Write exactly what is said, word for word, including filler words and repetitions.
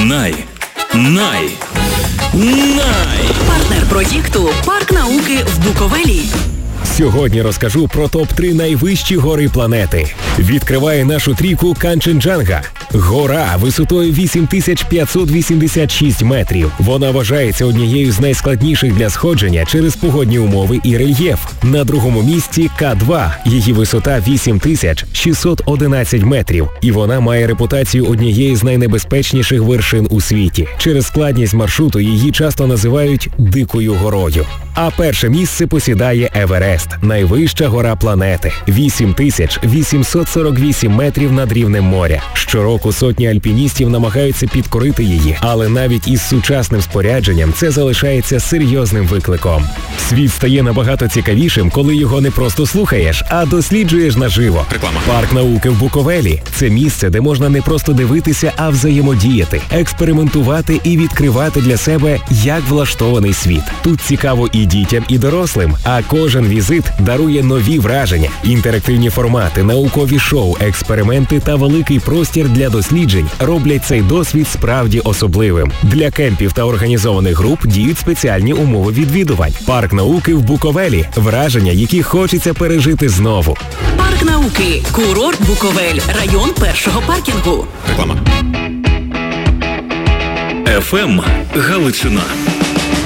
Най. Най. Най. Партнер проєкту «Парк науки» в Буковелі. Сьогодні розкажу про топ три найвищі гори планети. Відкриває нашу трійку Канченджанга. Гора висотою вісім тисяч п'ятсот вісімдесят шість метрів. Вона вважається однією з найскладніших для сходження через погодні умови і рельєф. На другому місці Ка два. Її висота вісім тисяч шістсот одинадцять метрів. І вона має репутацію однієї з найнебезпечніших вершин у світі. Через складність маршруту її часто називають «дикою горою». А перше місце посідає Еверест – найвища гора планети. вісім тисяч вісімсот сорок вісім метрів над рівнем моря. Щороку сотні альпіністів намагаються підкорити її, але навіть із сучасним спорядженням це залишається серйозним викликом. Світ стає набагато цікавішим, коли його не просто слухаєш, а досліджуєш наживо. Реклама. Парк науки в Буковелі – це місце, де можна не просто дивитися, а взаємодіяти, експериментувати і відкривати для себе, як влаштований світ. Тут цікаво і дітям, і дорослим, а кожен візит дарує нові враження, інтерактивні формати, наукові шоу, експерименти та великий простір для досліджень роблять цей досвід справді особливим. Для кемпів та організованих груп діють спеціальні умови відвідувань. Парк науки в Буковелі – враження, які хочеться пережити знову. Парк науки. Курорт Буковель. Район першого паркінгу. Реклама. еф ем Галичина.